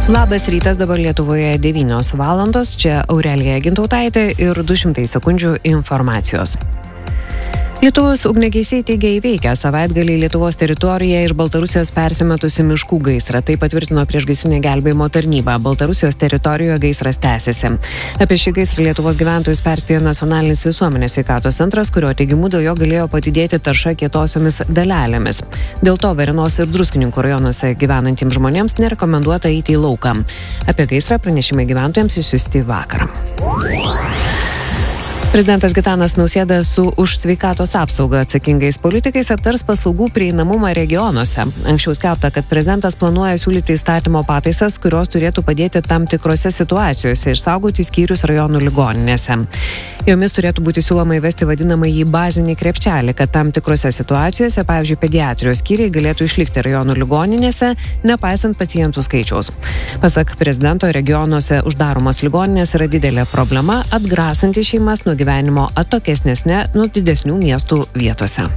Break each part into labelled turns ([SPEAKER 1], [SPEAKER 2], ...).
[SPEAKER 1] Labas rytas, dabar Lietuvoje 9 valandos, čia Aurelija Gintautaitė ir 200 sekundžių informacijos. Lietuvos ugniagesiai teigia įveikę savaitgalį Lietuvos teritoriją iš Baltarusijos persimetusi miškų gaisrą. Tai patvirtino priešgaisrinė gelbėjimo tarnyba. Baltarusijos teritorijoje gaisras tęsiasi. Apie šį gaisrą Lietuvos gyventojus perspėjo Nacionalinis visuomenės sveikatos centras, kurio teigimu dėl jo galėjo padidėti tarša kietosiomis dalelėmis. Dėl to Varėnos ir Druskininkų rajonuose gyvenantiems žmonėms nerekomenduota eiti į lauką. Apie gaisrą pranešimai gyventojams išsiųsti vakar. Prezidentas Gitanas Nausėda su už sveikatos apsaugą atsakingais politikais aptars paslaugų prieinamumą regionuose. Anksčiau skelbta, kad prezidentas planuoja siūlyti įstatymo pataisas, kurios turėtų padėti tam tikrose situacijose išsaugoti skyrius rajonų ligoninėse. Jomis turėtų būti siūloma įvesti vadinamąjį bazinį krepšelį, kad tam tikrose situacijose, pavyzdžiui, pediatrijos skyriai galėtų išlikti rajonų ligoninėse, nepaisant pacientų skaičiaus. Pasak prezidento, regionuose uždaromos ligoninės yra didelė problema, atgrasanti šeimas nuo gyvenimo atokesnėse nuo didesnių miestų vietose.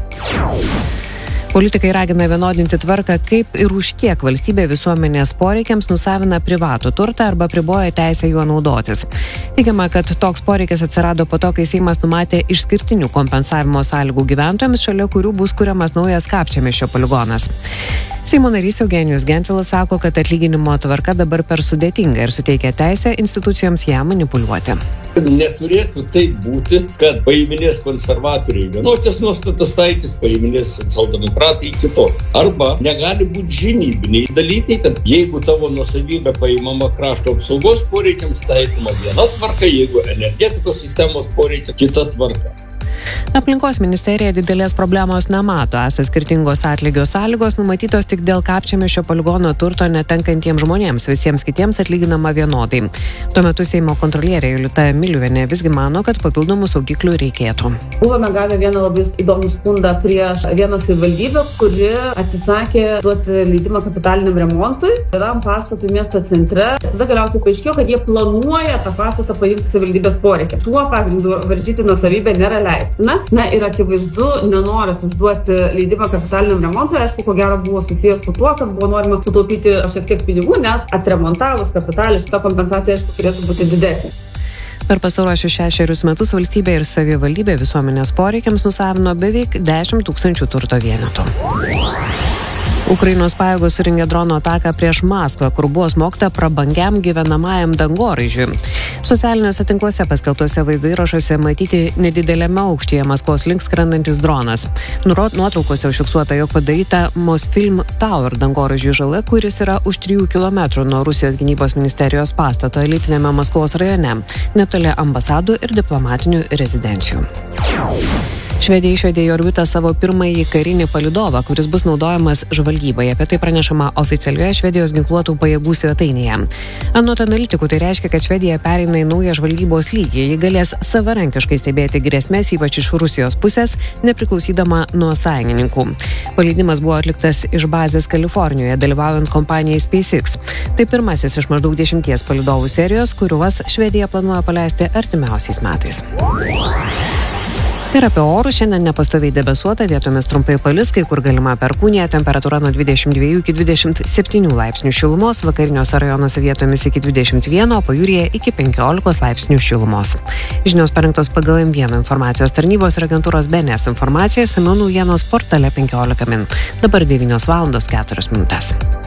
[SPEAKER 1] Politikai ragina vienodinti tvarką, kaip ir už kiek valstybė visuomenės poreikiams nusavina privatų turtą arba apriboja teisę juo naudotis. Teigiama, kad toks poreikis atsirado po to, kai Seimas numatė išskirtinių kompensavimo sąlygų gyventojams, šalia kurių bus kuriamas naujas Kapčiamiesčio poligonas. Seimo narys Eugenijus Gentvilas sako, kad atlyginimo tvarka dabar per sudėtinga ir suteikia teisę institucijoms ją manipuliuoti.
[SPEAKER 2] Neturėtų taip būti, kad paiminės konservatoriai vienokias nuostatas taikys, paiminės socialdemokratai kitos. Arba negali būti žinybiniai dalykai, kad jeigu tavo nuosavybė paimama krašto apsaugos poreikiams, taikoma viena tvarka, jeigu energetikos sistemos poreikiams, kita tvarka.
[SPEAKER 1] Aplinkos ministerija didelės problemos nemato, esą skirtingos atlygio sąlygos numatytos tik dėl Kapčiamiesčio poligono turto netenkantiems žmonėms, visiems kitiems atlyginama vienodai. Tuo metu Seimo kontrolierė Julita Miliuvienė visgi mano, kad papildomų saugiklių reikėtų.
[SPEAKER 3] Buvome gavę vieną labai įdomų skundą prieš vieną savivaldybę, kuri atsisakė duoti leidimą kapitaliniam remontui vienam pastatui miesto centre. Tada galiausiai paaiškėjo, kad jie planuoja tą pastatą paimti savivaldybės poreikį. Tuo pagrindu varžyti nuosavybę nėra leistina. Na ir akivaizdu, nenoras užduoti leidimą kapitaliniam remontui, aišku, ko gero buvo susijęs su tuo, kad buvo norima sutaupyti šiek tiek pinigų, nes atremontavus kapitalį šita kompensacija, aišku, turėtų būti didesnė.
[SPEAKER 1] Per pastaruosius 6 metus valstybė ir savivaldybė visuomenės poreikiams nusavino beveik 10 000 turto vienetų. Ukrainos pajėgos suringė drono ataką prieš Maskvą, kur buvo smogta prabangiam gyvenamajam dangoraižiui. Socialiniuose tinkluose paskelbtuose vaizdo įrašuose matyti nedideliame aukštyje Maskvos link skrendantis dronas. Nuotraukose užfiksuota, jog padaryta Mosfilm Tower dangoraižiui žala, kuris yra už 3 km nuo Rusijos gynybos ministerijos pastato elitinėme Maskvos rajone, netoli ambasadų ir diplomatinių rezidencijų. Švedija išvedė į orbitą savo pirmąjį karinį palydovą, kuris bus naudojamas žvalgybai. Apie tai pranešama oficialioje Švedijos ginkluotų pajėgų svetainėje. Anot analitikų, tai reiškia, kad Švedija pereina į naują žvalgybos lygį. Ji galės savarankiškai stebėti grėsmės, ypač iš Rusijos pusės, nepriklausydama nuo sąjungininkų. Paleidimas buvo atliktas iš bazės Kalifornijoje, dalyvaujant kompanijai SpaceX. Tai pirmasis iš maždaug 10 palydovų serijos, kuriuos Švedija planuoja paleisti artimiausiais metais. Ir apie orus šiandien nepastoviai debesuota, vietomis trumpai palis, kai kur galima perkūnija, temperatūra nuo 22 iki 27 laipsnių šilumos, vakariniuose rajonuose vietomis iki 21, o pajūryje iki 15 laipsnių šilumos. Žinios parengtos pagal M1 informacijos tarnybos ir agentūros BNS informacija, išsamiau naujienos portale 15 min. Dabar 9 valandos 4 minutės.